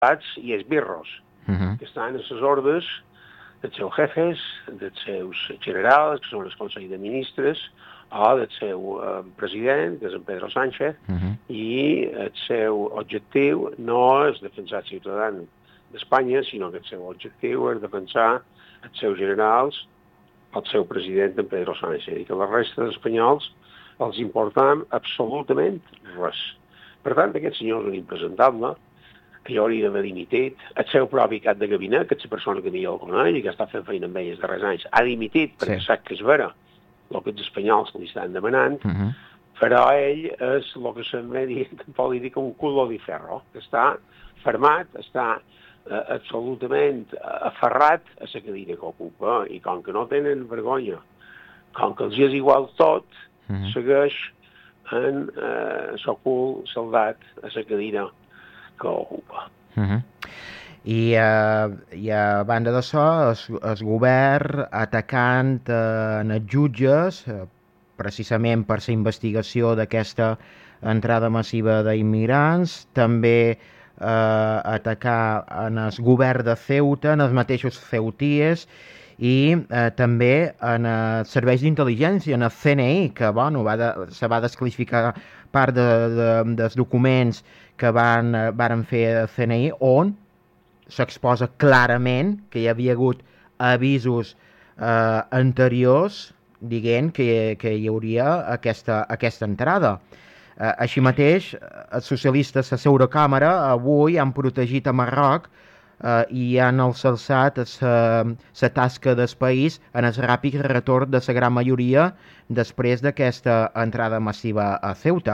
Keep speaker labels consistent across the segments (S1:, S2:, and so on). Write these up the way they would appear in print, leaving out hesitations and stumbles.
S1: i esbirros, que estan a les ordres dels seus jefes, dels seus generals, que són el Consell de Ministres, o del seu president, que és en Pedro Sánchez, i el seu objectiu no és defensar els ciutadans d'Espanya, sinó que el seu objectiu és defensar els seus generals, el seu president, en Pedro Sánchez, i que la resta d'espanyols els importava absolutament res. Per tant, aquest senyor és un impresentable, que ja hauria d'haver dimitit. El seu propi cap de gabinet, que és la persona que millor el coneix i que està fent feina amb ell els darrers anys, ha dimitit perquè sap que és vera el que els espanyols li estan demanant, però ell és el que se'n ve dir en política un culo de ferro, que està fermat, està absolutament aferrat a la cadira que ocupa, i com que no tenen vergonya, com que els és igual tot, segueix en el cul soldat a la cadira que ocupa.
S2: I a banda d'això, el govern atacant en els jutges, precisament per la investigació d'aquesta entrada massiva d'immigrants, també atacar en el govern de Ceuta, en els mateixos ceuties, i també en els serveis d'intel·ligència, en el CNI, que se va desclassificar part dels documents que varen fer el CNI, on s'exposa clarament que hi havia hagut avisos anteriors dient que hi hauria aquesta entrada. Així mateix, els socialistes de l'Eurocàmera avui han protegit a Marroc i han alçat la tasca del país en el ràpid retorn de la gran majoria després d'aquesta entrada massiva a Ceuta.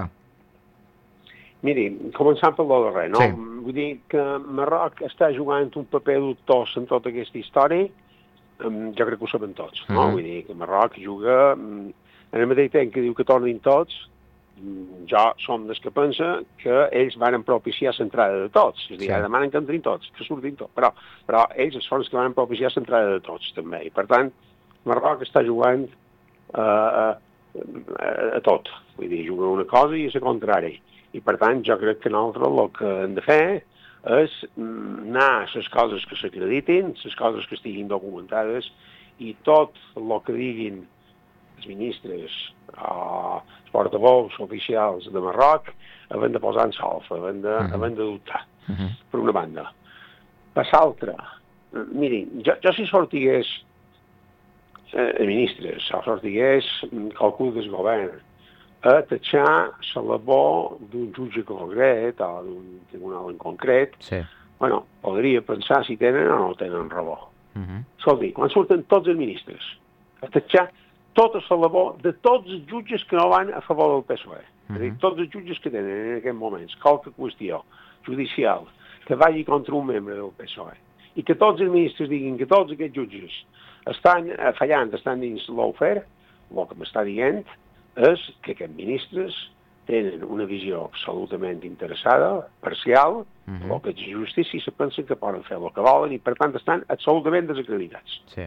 S1: Miri, començant per lo darrer, no? Sí. Vull dir que Marroc està jugant un paper dubtós en tota aquesta història, jo crec que ho saben tots, no? Vull dir que Marroc juga, en el mateix temps que diu que tornin tots, jo som dels que pensa que ells van propiciar l'entrada de tots, és a dir, demanen que entrin tots, que surtin tots, però ells són els que van propiciar l'entrada de tots, també, i per tant, Marroc està jugant a tot, vull dir, juga una cosa i la contrària, i per tant, jo crec que nosaltres el que hem de fer és anar a les coses que s'acreditin, les coses que estiguin documentades, i tot el que diguin els ministres o els portaveus oficials de Marroc havent de posar en solfa, havent de dubtar, per una banda. Per l'altra, miri, jo si sortigués ministres, o sortigués qualcú del govern, a tatxar la labor d'un jutge concret o d'un tribunal en concret, bueno, podria pensar si tenen o no tenen raó. Escolti, quan surten tots els ministres a tatxar tota la labor de tots els jutges que no van a favor del PSOE. És a dir, tots els jutges que tenen en aquests moments qualque qüestió judicial que vagi contra un membre del PSOE i que tots els ministres diguin que tots aquests jutges estan fallant, estan dins l'ofer, el que m'està dient és que aquests ministres tenen una visió absolutament interessada, parcial, el que és justícia, i se pensen que poden fer el que volen i, per tant, estan absolutament desacreditats.
S2: Sí.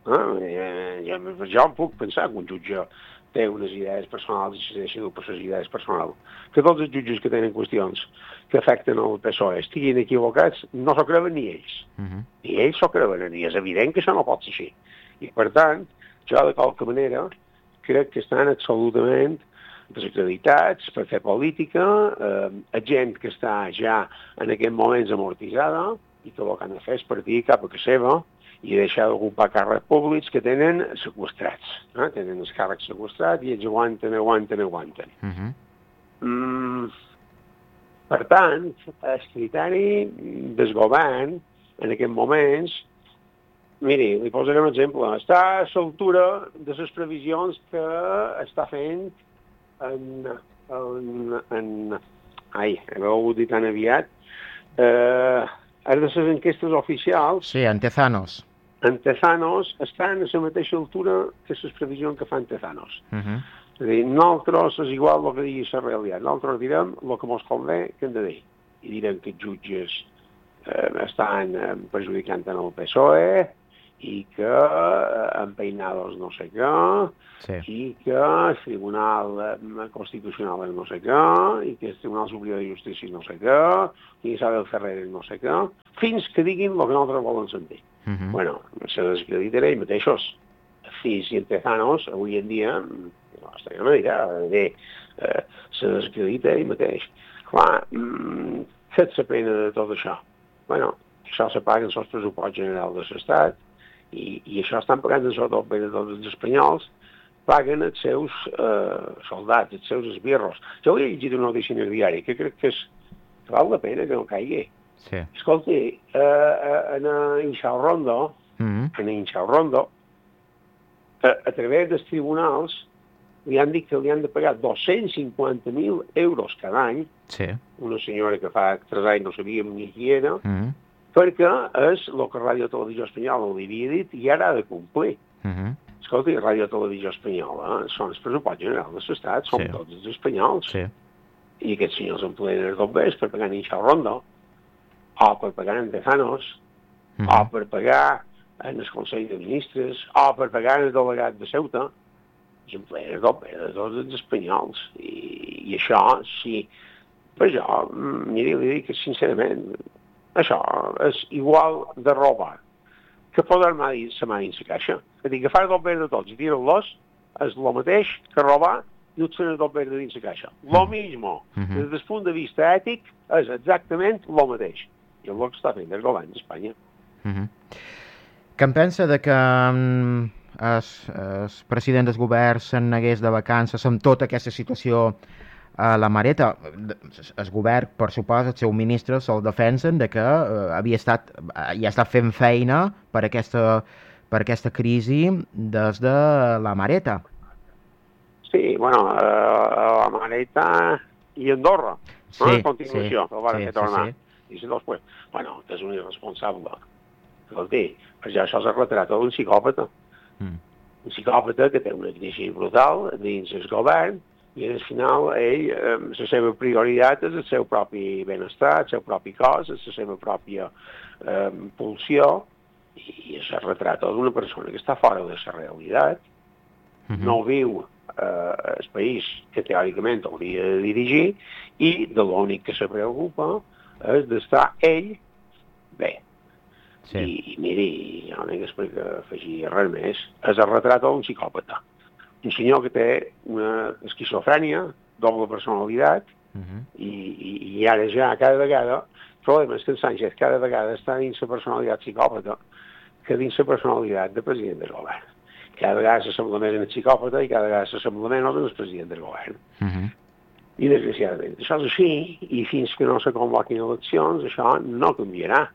S1: Jo em puc pensar que un jutge té unes idees personals i se deixa dur per les idees personals. Que tots els jutges que tenen qüestions que afecten el PSOE estiguin equivocats, no s'ho creuen ni ells. Ni ells s'ho creuen, i és evident que això no pot ser així. I, per tant, jo, de qualque manera, crec que estan absolutament desacreditats per fer política, gent que està ja en aquests moments amortitzada i que el que han de fer és partir cap a casa seva i deixar d'ocupar càrrecs públics que tenen seqüestrats. Tenen els càrrecs seqüestrats i ells aguanten. Per tant, el criteri del govern en aquests moments, miri, li posaré un exemple, està a l'altura de les previsions que està fent heu dit tan aviat, de les enquestes oficials.
S2: Sí, Antezanos.
S1: Antezanos estan a la mateixa altura que les previsions que fan Tezanos. És a dir, nosaltres és igual el que digui la realitat. Nosaltres direm el que ens convé que hem de dir. I direm que els jutges estan perjudicant en el PSOE i que empeinados no sé què, i que el Tribunal Constitucional no sé què, i que el Tribunal Superior de Justícia no sé què, i Isabel Ferrer no sé què, fins que diguin el que nosaltres volen sentir. Bueno, se desacreditarà ells mateixos. Cis i Tezanos, avui en dia, no dirà, se desacredita ell mateix. Clar, què és la pena de tot això? Bueno, això se paga en el pressupost general de l'Estat, i això estan pagant sobretot per tots els espanyols, paguen els seus soldats, els seus esbirros. Jo he llegit una notícia en el diari que crec que val la pena que no caigui. Escolti, en Inxaurrondo, a través dels tribunals, li han dit que li han de pagar 250.000 euros cada any, una senyora que fa 3 anys no sabíem ni qui era, perquè és el que Ràdio Televisió Espanyola li havia dit i ara ha de complir. Escolti, Ràdio Televisió Espanyola són els pressupost general de l'Estat, som tots els espanyols. I aquests senyors en plenen els dobbers per pagar en Inxaurrondo, o per pagar en Tezanos, o per pagar en el Consell de Ministres, o per pagar en el delegat de Ceuta, i en plenen els dobbers de tots els espanyols. I això, sí, per això, miri, li dic que sincerament, això és igual de robar que poder la mà dins la caixa. És a dir, agafar el doble de tots i tirar-los és el mateix que robar i no tenir el doble de dins la caixa. Lo mismo. Des del punt de vista ètic és exactament el mateix. I és el que està fent el govern d'Espanya.
S2: Què en pensa de que el president del govern se'n negués de vacances amb tota aquesta situació a la Mareta? El govern, per supost, els seus ministres se'l defensen de que havia estat fent feina per aquesta crisi des de la Mareta.
S1: Sí, bueno, la Mareta i Andorra, no? A continuació, el van fer tornar. I després, bueno, que és un irresponsable. Escolti, per això s'ha retratat d'un psicòpata. Un psicòpata que té una crisi brutal dins el govern i al final ell, la seva prioritat és el seu propi benestar, el seu propi cos, la seva pròpia pulsió, i s'ha retratat d'una persona que està fora de la realitat, no viu el país que teòricament hauria de dirigir i de l'únic que se preocupa és d'estar ell bé. I miri, jo no hi explico afegir res més, és el retrat d'un psicòpata. Un senyor que té una esquizofrènia, doble personalitat, i ara ja cada vegada, el problema és que en Sánchez cada vegada està dins la personalitat psicòpata que dins la personalitat de president del govern. Cada vegada s'assembla més en el psicòpata i cada vegada s'assembla menys en el president del govern. I desgraciadament, això és així, i fins que no se convoquin eleccions, això no canviarà.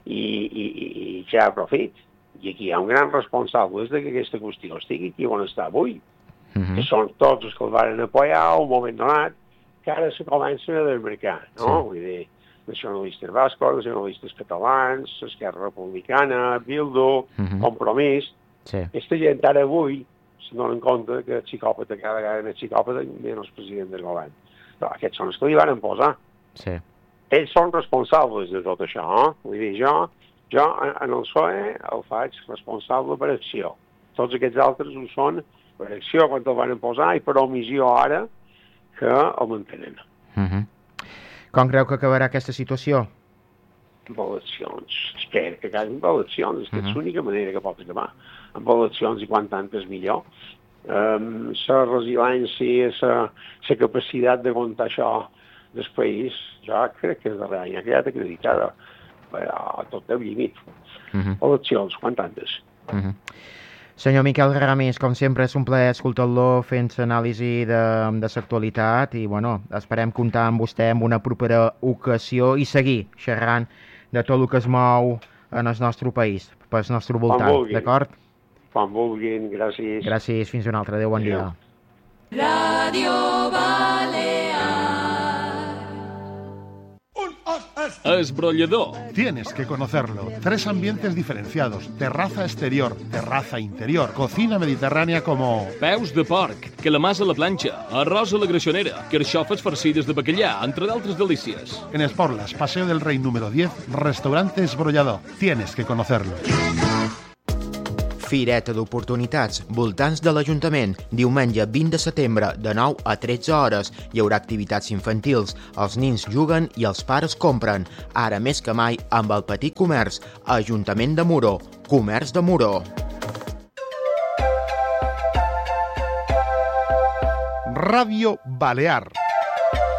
S1: I ja aprofit. I aquí hi ha un gran responsable de que aquesta qüestió estigui aquí on està avui, que són tots els que el van apoyar a un moment donat, que ara se comencen a desmarcar, no? Vull dir, nacionalistes bascos, nacionalistes catalans, Esquerra Republicana, Bildu, Compromís. Aquesta gent ara avui se donen compte que el psicòpata cada vegada més psicòpata i el president del govern. Però aquests són els que li van posar. Ells són responsables de tot això, vull dir, jo en el PSOE el faig responsable per acció. Tots aquests altres ho són per acció quan el van posar i per omissió ara que el mantenen.
S2: Com creu que acabarà aquesta situació?
S1: Amb eleccions. Espero que acabi amb eleccions. És l'única manera que pot acabar. Amb eleccions i quan tant és millor. La resiliència, la capacitat d'aguantar això del país, jo crec que és de reanya, que ja t'he acreditada, però tot té un límit. Eleccions, quan tantes.
S2: Senyor Miquel Ramis, com sempre és un plaer escoltar-lo fent l'anàlisi de l'actualitat i bueno, esperem comptar amb vostè en una propera ocasió i seguir xerrant de tot el que es mou en el nostre país, pel nostre voltant, d'acord?
S1: Quan vulguin, gràcies.
S2: Gràcies, fins una altra. Adéu, bon dia.
S3: Radio Balear. Es Brollador.
S4: Tienes que conocerlo. 3 ambientes diferenciados. Terraza exterior, terraza interior, cocina mediterránea como...
S3: Peus de porc, calamars a la planxa, arròs a la greixonera, carxofes farcides de bacallà, entre d'altres delícies.
S4: En Esporlas, Paseo del Rey número 10, Restaurante Esbrollador. Tienes que conocerlo.
S2: Fireta d'oportunitats, voltants de l'Ajuntament. Diumenge 20 de setembre, de 9 a 13 hores. Hi haurà activitats infantils. Els nins juguen i els pares compren. Ara més que mai amb el petit comerç. Ajuntament de Moró. Comerç de Moró.
S4: Radio Balear.